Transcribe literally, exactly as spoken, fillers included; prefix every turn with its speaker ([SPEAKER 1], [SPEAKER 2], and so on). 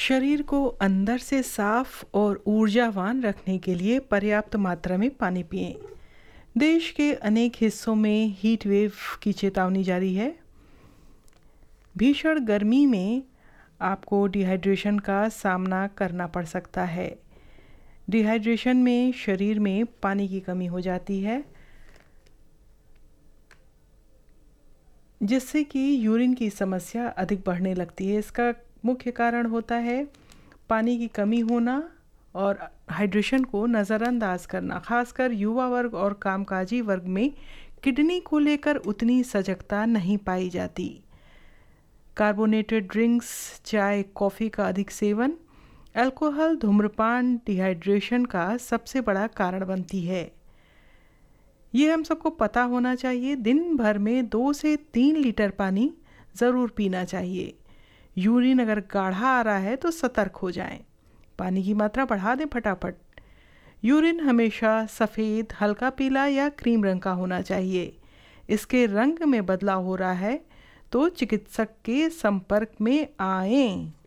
[SPEAKER 1] शरीर को अंदर से साफ और ऊर्जावान रखने के लिए पर्याप्त मात्रा में पानी पिएं। देश के अनेक हिस्सों में हीट वेव की चेतावनी जारी है। भीषण गर्मी में आपको डिहाइड्रेशन का सामना करना पड़ सकता है। डिहाइड्रेशन में शरीर में पानी की कमी हो जाती है, जिससे कि यूरिन की समस्या अधिक बढ़ने लगती है। इसका मुख्य कारण होता है पानी की कमी होना और हाइड्रेशन को नज़रअंदाज करना। खासकर युवा वर्ग और कामकाजी वर्ग में किडनी को लेकर उतनी सजगता नहीं पाई जाती। कार्बोनेटेड ड्रिंक्स, चाय, कॉफ़ी का अधिक सेवन, अल्कोहल, धूम्रपान डिहाइड्रेशन का सबसे बड़ा कारण बनती है। ये हम सबको पता होना चाहिए। दिन भर में दो से तीन लीटर पानी ज़रूर पीना चाहिए। यूरिन अगर गाढ़ा आ रहा है तो सतर्क हो जाएं। पानी की मात्रा बढ़ा दें फटाफट। यूरिन हमेशा सफ़ेद, हल्का पीला या क्रीम रंग का होना चाहिए। इसके रंग में बदलाव हो रहा है तो चिकित्सक के संपर्क में आएं।